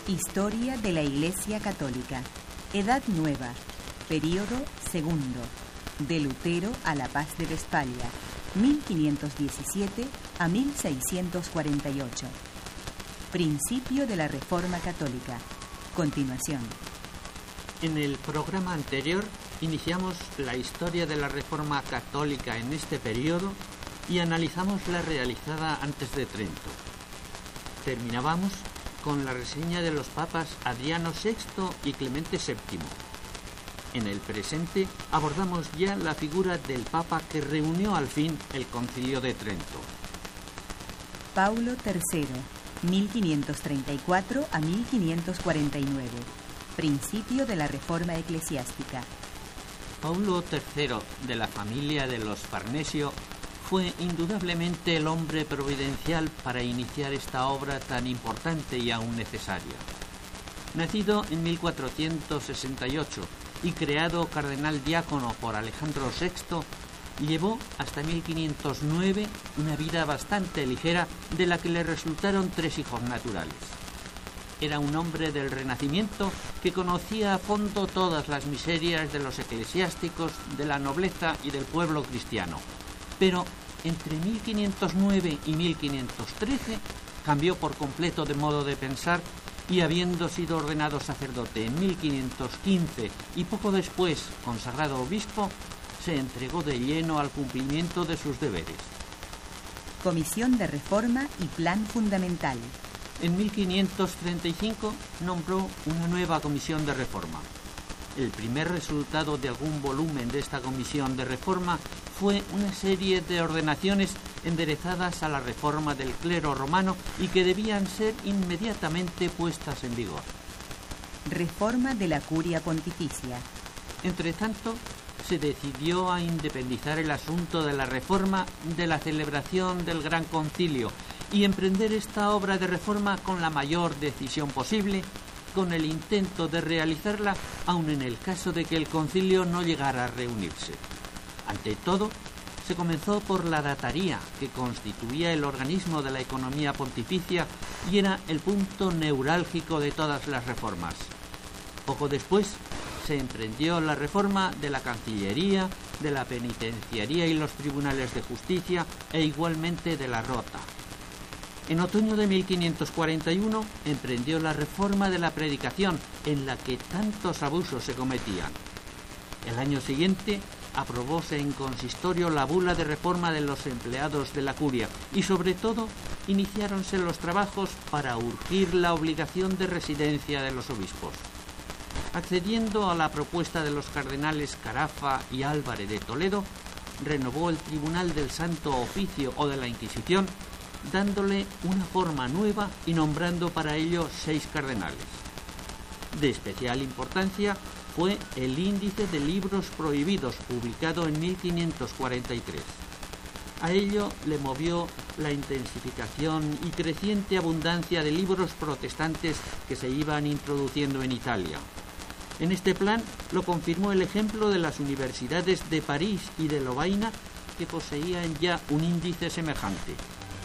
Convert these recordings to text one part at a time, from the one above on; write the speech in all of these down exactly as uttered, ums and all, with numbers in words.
Historia de la Iglesia Católica. Edad Nueva. Período segundo. De Lutero a la Paz de Westfalia. mil quinientos diecisiete a mil seiscientos cuarenta y ocho. Principio de la Reforma Católica. Continuación. En el programa anterior iniciamos la historia de la Reforma Católica en este periodo y analizamos la realizada antes de Trento. Terminábamos con la reseña de los papas Adriano sexto y Clemente séptimo. En el presente abordamos ya la figura del papa que reunió al fin el Concilio de Trento. Paulo tercero, mil quinientos treinta y cuatro a mil quinientos cuarenta y nueve. Principio de la Reforma Eclesiástica. Paulo tercero, de la familia de los Farnesio, fue indudablemente el hombre providencial para iniciar esta obra tan importante y aún necesaria. Nacido en mil cuatrocientos sesenta y ocho y creado cardenal diácono por Alejandro sexto, llevó hasta mil quinientos nueve una vida bastante ligera, de la que le resultaron tres hijos naturales. Era un hombre del Renacimiento que conocía a fondo todas las miserias de los eclesiásticos, de la nobleza y del pueblo cristiano. Pero entre mil quinientos nueve y mil quinientos trece cambió por completo de modo de pensar y, habiendo sido ordenado sacerdote en mil quinientos quince y poco después consagrado obispo, se entregó de lleno al cumplimiento de sus deberes. Comisión de Reforma y Plan Fundamental. En mil quinientos treinta y cinco nombró una nueva comisión de reforma. El primer resultado de algún volumen de esta comisión de reforma fue una serie de ordenaciones enderezadas a la reforma del clero romano y que debían ser inmediatamente puestas en vigor. Reforma de la Curia Pontificia. Entre tanto, se decidió a independizar el asunto de la reforma de la celebración del Gran Concilio y emprender esta obra de reforma con la mayor decisión posible, con el intento de realizarla aun en el caso de que el concilio no llegara a reunirse. Ante todo, se comenzó por la dataría, que constituía el organismo de la economía pontificia y era el punto neurálgico de todas las reformas. Poco después, se emprendió la reforma de la Cancillería, de la Penitenciaría y los tribunales de justicia, e igualmente de la Rota. En otoño de mil quinientos cuarenta y uno emprendió la reforma de la predicación, en la que tantos abusos se cometían. El año siguiente aprobóse en consistorio la bula de reforma de los empleados de la curia y, sobre todo, iniciáronse los trabajos para urgir la obligación de residencia de los obispos. Accediendo a la propuesta de los cardenales Carafa y Álvarez de Toledo, renovó el Tribunal del Santo Oficio o de la Inquisición, dándole una forma nueva y nombrando para ello seis cardenales. De especial importancia fue el Índice de Libros Prohibidos, publicado en mil quinientos cuarenta y tres. A ello le movió la intensificación y creciente abundancia de libros protestantes que se iban introduciendo en Italia. En este plan lo confirmó el ejemplo de las universidades de París y de Lovaina, que poseían ya un índice semejante.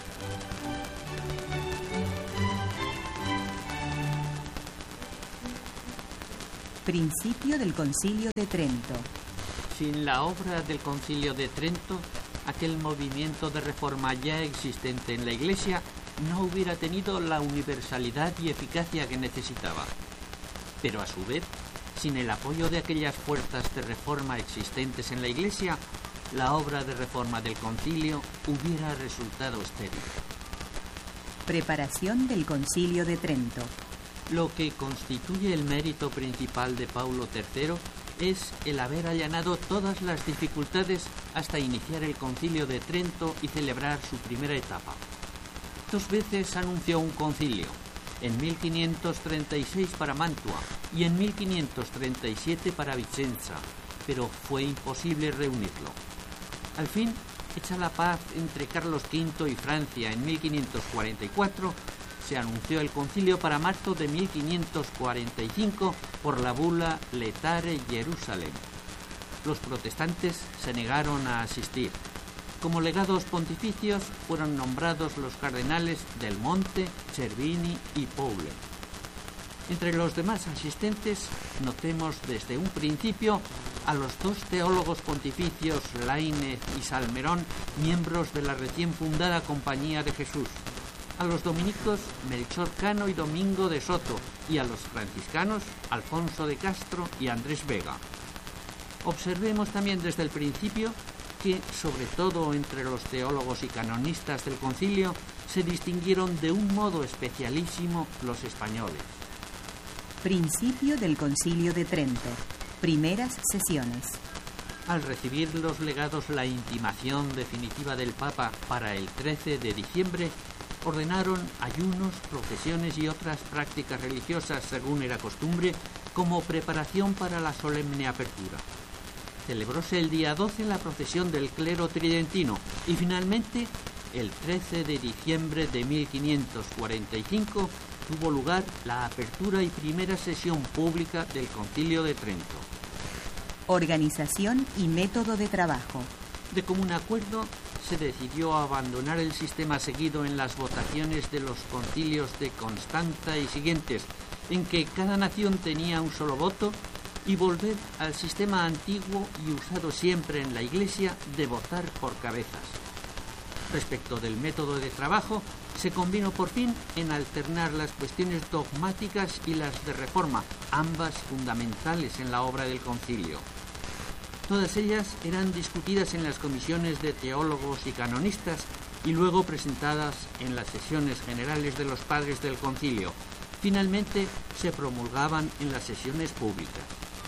Principio del Concilio de Trento. Sin la obra del Concilio de Trento, aquel movimiento de reforma ya existente en la Iglesia no hubiera tenido la universalidad y eficacia que necesitaba. Pero a su vez, sin el apoyo de aquellas fuerzas de reforma existentes en la Iglesia, la obra de reforma del Concilio hubiera resultado estéril. Preparación del Concilio de Trento. Lo que constituye el mérito principal de Paulo tercero es el haber allanado todas las dificultades hasta iniciar el Concilio de Trento y celebrar su primera etapa. Dos veces anunció un concilio, en mil quinientos treinta y seis para Mantua y en mil quinientos treinta y siete para Vicenza, pero fue imposible reunirlo. Al fin, hecha la paz entre Carlos quinto y Francia en mil quinientos cuarenta y cuatro, se anunció el concilio para marzo de mil quinientos cuarenta y cinco por la bula Letare Jerusalem. Los protestantes se negaron a asistir. Como legados pontificios fueron nombrados los cardenales Del Monte, Cervini y Poule. Entre los demás asistentes notemos desde un principio a los dos teólogos pontificios Laínez y Salmerón, miembros de la recién fundada Compañía de Jesús, a los dominicos Melchor Cano y Domingo de Soto, y a los franciscanos Alfonso de Castro y Andrés Vega. Observemos también desde el principio que, sobre todo entre los teólogos y canonistas del concilio, se distinguieron de un modo especialísimo los españoles. Principio del Concilio de Trento. Primeras sesiones. Al recibir los legados la intimación definitiva del Papa para el trece de diciembre, ordenaron ayunos, procesiones y otras prácticas religiosas, según era costumbre, como preparación para la solemne apertura. Celebróse el día doce la procesión del clero tridentino y finalmente, el trece de diciembre de mil quinientos cuarenta y cinco, tuvo lugar la apertura y primera sesión pública del Concilio de Trento. Organización y método de trabajo. De común acuerdo, se decidió abandonar el sistema seguido en las votaciones de los concilios de Constanza y siguientes, en que cada nación tenía un solo voto, y volver al sistema antiguo y usado siempre en la Iglesia de votar por cabezas. Respecto del método de trabajo, se convino por fin en alternar las cuestiones dogmáticas y las de reforma, ambas fundamentales en la obra del concilio. Todas ellas eran discutidas en las comisiones de teólogos y canonistas y luego presentadas en las sesiones generales de los padres del concilio. Finalmente se promulgaban en las sesiones públicas.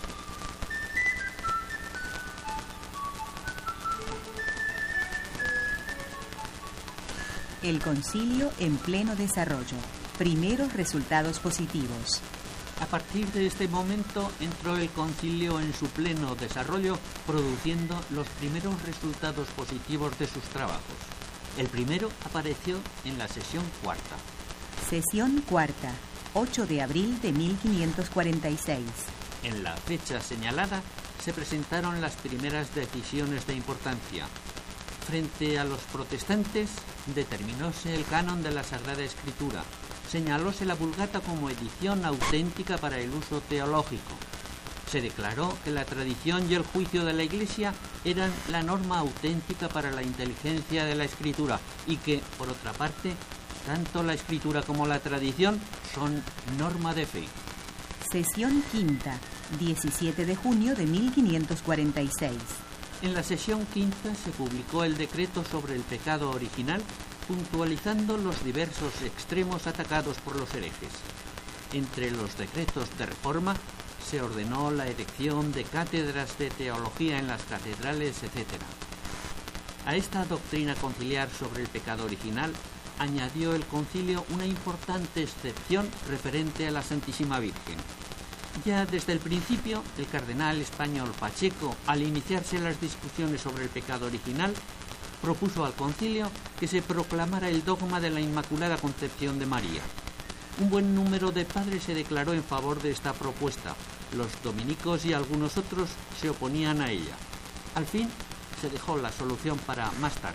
El concilio en pleno desarrollo. Primeros resultados positivos. A partir de este momento entró el concilio en su pleno desarrollo, produciendo los primeros resultados positivos de sus trabajos. El primero apareció en la sesión cuarta. Sesión cuarta, ocho de abril de mil quinientos cuarenta y seis. En la fecha señalada se presentaron las primeras decisiones de importancia. Frente a los protestantes, determinóse el canon de la Sagrada Escritura. Señalóse la Vulgata como edición auténtica para el uso teológico. Se declaró que la tradición y el juicio de la Iglesia eran la norma auténtica para la inteligencia de la Escritura y que, por otra parte, tanto la Escritura como la tradición son norma de fe. Sesión quinta, diecisiete de junio de mil quinientos cuarenta y seis. En la sesión quinta se publicó el decreto sobre el pecado original, puntualizando los diversos extremos atacados por los herejes. Entre los decretos de reforma se ordenó la erección de cátedras de teología en las catedrales, etcétera. A esta doctrina conciliar sobre el pecado original añadió el concilio una importante excepción referente a la Santísima Virgen. Ya desde el principio, el cardenal español Pacheco, al iniciarse las discusiones sobre el pecado original, propuso al concilio que se proclamara el dogma de la Inmaculada Concepción de María. Un buen número de padres se declaró en favor de esta propuesta. Los dominicos y algunos otros se oponían a ella. Al fin, se dejó la solución para más tarde.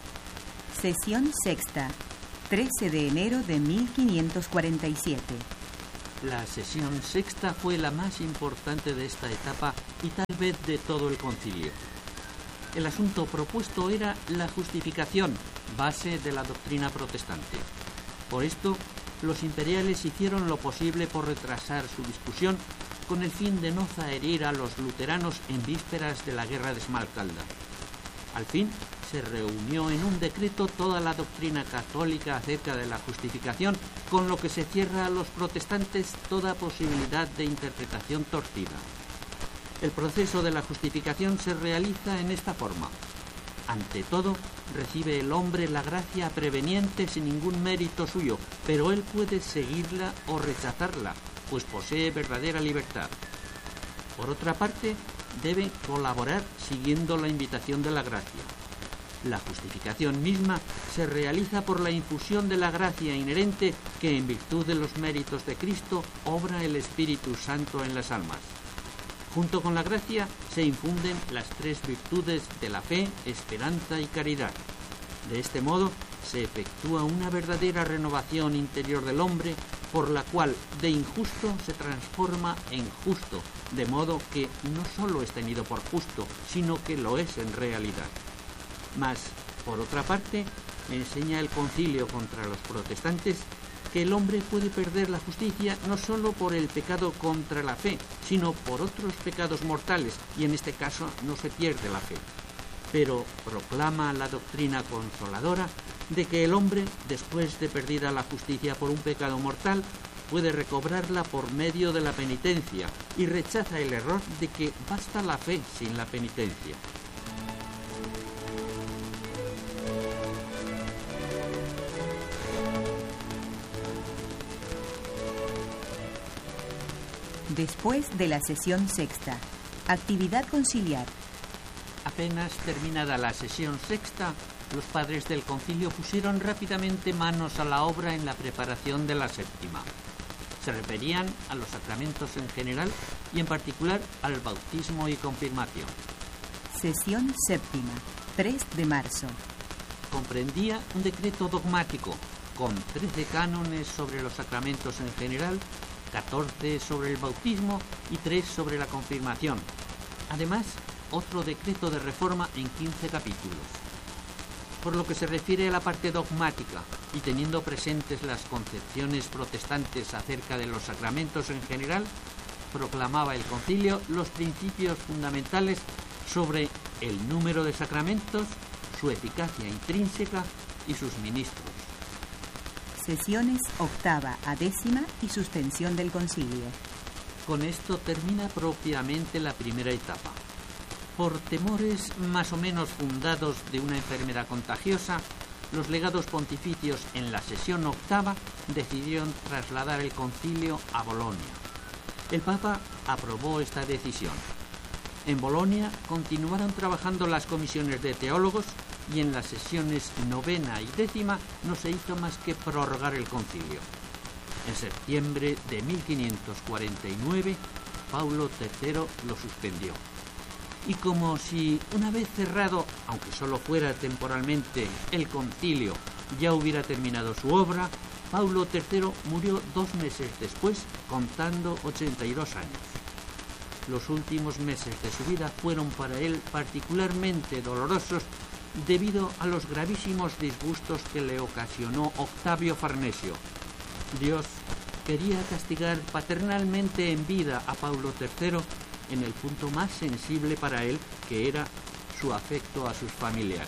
Sesión sexta, trece de enero de mil quinientos cuarenta y siete. La sesión sexta fue la más importante de esta etapa y tal vez de todo el concilio. El asunto propuesto era la justificación, base de la doctrina protestante. Por esto, los imperiales hicieron lo posible por retrasar su discusión con el fin de no zaherir a los luteranos en vísperas de la guerra de Esmalcalda. Al fin, se reunió en un decreto toda la doctrina católica acerca de la justificación, con lo que se cierra a los protestantes toda posibilidad de interpretación torcida. El proceso de la justificación se realiza en esta forma. Ante todo, recibe el hombre la gracia preveniente sin ningún mérito suyo, pero él puede seguirla o rechazarla, pues posee verdadera libertad. Por otra parte, debe colaborar siguiendo la invitación de la gracia. La justificación misma se realiza por la infusión de la gracia inherente que, en virtud de los méritos de Cristo, obra el Espíritu Santo en las almas. Junto con la gracia se infunden las tres virtudes de la fe, esperanza y caridad. De este modo, se efectúa una verdadera renovación interior del hombre, por la cual de injusto se transforma en justo, de modo que no solo es tenido por justo, sino que lo es en realidad. Mas, por otra parte, enseña el concilio contra los protestantes que el hombre puede perder la justicia no solo por el pecado contra la fe, sino por otros pecados mortales, y en este caso no se pierde la fe. Pero proclama la doctrina consoladora de que el hombre, después de perdida la justicia por un pecado mortal, puede recobrarla por medio de la penitencia, y rechaza el error de que basta la fe sin la penitencia. Después de la sesión sexta, actividad conciliar. Apenas terminada la sesión sexta, los padres del concilio pusieron rápidamente manos a la obra en la preparación de la séptima. Se referían a los sacramentos en general y en particular al bautismo y confirmación. Sesión séptima, tres de marzo. Comprendía un decreto dogmático con trece cánones sobre los sacramentos en general, catorce sobre el bautismo y tres sobre la confirmación. Además, otro decreto de reforma en quince capítulos. Por lo que se refiere a la parte dogmática, y teniendo presentes las concepciones protestantes acerca de los sacramentos en general, proclamaba el concilio los principios fundamentales sobre el número de sacramentos, su eficacia intrínseca y sus ministros. Sesiones octava a décima y suspensión del concilio. Con esto termina propiamente la primera etapa. Por temores más o menos fundados de una enfermedad contagiosa, los legados pontificios en la sesión octava decidieron trasladar el concilio a Bolonia. El Papa aprobó esta decisión. En Bolonia continuaron trabajando las comisiones de teólogos y en las sesiones novena y décima no se hizo más que prorrogar el concilio. En septiembre de mil quinientos cuarenta y nueve, Paulo tercero lo suspendió. Y como si una vez cerrado, aunque solo fuera temporalmente, el concilio ya hubiera terminado su obra, Paulo tercero murió dos meses después, contando ochenta y dos años. Los últimos meses de su vida fueron para él particularmente dolorosos debido a los gravísimos disgustos que le ocasionó Octavio Farnesio. Dios quería castigar paternalmente en vida a Paulo tercero en el punto más sensible para él, que era su afecto a sus familiares.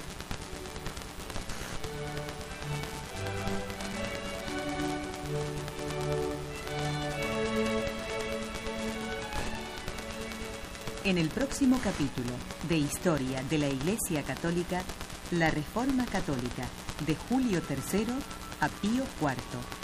En el próximo capítulo de Historia de la Iglesia Católica, la Reforma Católica, de Julio tercero a Pío cuarto.